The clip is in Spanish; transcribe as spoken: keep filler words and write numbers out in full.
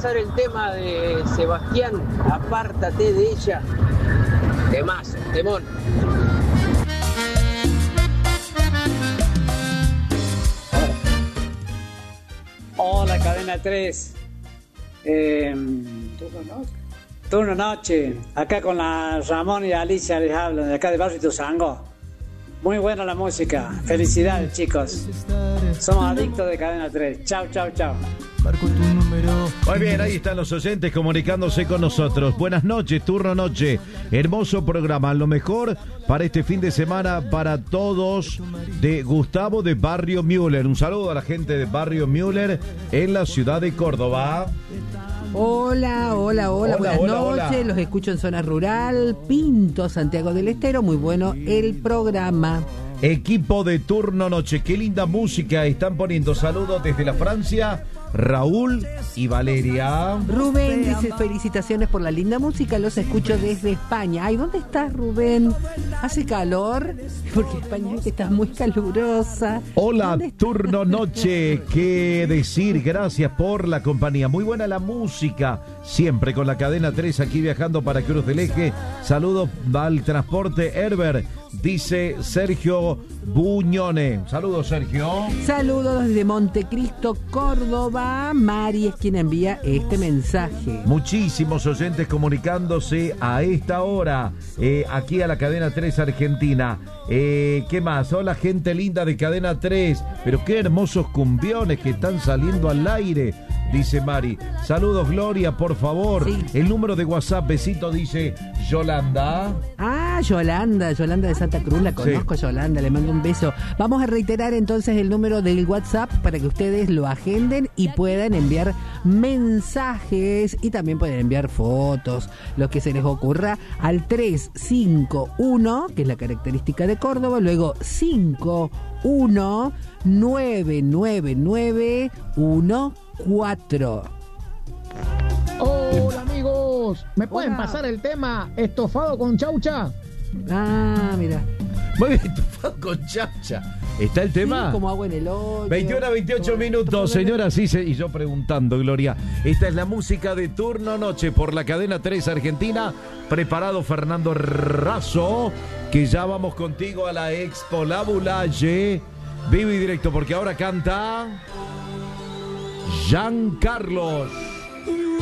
pasar el tema de Sebastián, apártate de ella. Temazo, temón. Hola, Cadena tres. Eh, turno noche. Acá con la Ramón y Alicia les hablo, de acá de Barrio Tuzango. Muy buena la música. Felicidades, chicos. Somos adictos de Cadena tres. Chau, chau, chau. Marco tu número. Muy bien, ahí están los oyentes comunicándose con nosotros. Buenas noches, turno noche. Hermoso programa, lo mejor para este fin de semana para todos, de Gustavo de Barrio Müller. Un saludo a la gente de Barrio Müller en la ciudad de Córdoba. Hola, hola, hola, Hola, buenas hola, noches, hola. Los escucho en Zona Rural, Pinto, Santiago del Estero, muy bueno el programa. Equipo de turno noche, qué linda música están poniendo. Saludos desde la Francia, Raúl y Valeria. Rubén dice felicitaciones por la linda música, los escucho desde España. Ay, ¿dónde estás, Rubén? ¿Hace calor? Porque España está muy calurosa. Hola, turno noche, qué decir, gracias por la compañía. Muy buena la música, siempre con la cadena tres aquí viajando para Cruz del Eje. Saludos al transporte Herbert, dice Sergio Buñone. Saludos, Sergio. Saludos desde Montecristo, Córdoba. Mari es quien envía este mensaje. Muchísimos oyentes comunicándose a esta hora, eh, aquí a la cadena tres Argentina. Eh, ¿Qué más? Hola, gente linda de cadena tres. Pero qué hermosos cumbiones que están saliendo al aire, dice Mari. Saludos, Gloria, por favor. Sí. El número de WhatsApp, besito, dice Yolanda. Ah, Yolanda, Yolanda de Santa Cruz, la conozco, Sí. Yolanda, le mando un beso. Vamos a reiterar entonces el número del WhatsApp para que ustedes lo agenden y puedan enviar mensajes y también pueden enviar fotos, lo que se les ocurra, al tres cinco uno, que es la característica de Córdoba, luego cinco uno nueve nueve nueve uno cuatro. Hola amigos, ¿me pueden Hola. pasar el tema estofado con chaucha? Ah, mira. Muy bien, estufado con chacha. ¿Está el tema? Sí, como agua en el hoyo. veintiuno a veintiocho minutos, señoras y, se, y yo preguntando, Gloria. Esta es la música de turno noche por la cadena tres Argentina. Preparado Fernando Razo, que ya vamos contigo a la Expo La Boulaye. Vivo y directo, porque ahora canta Jean Carlos.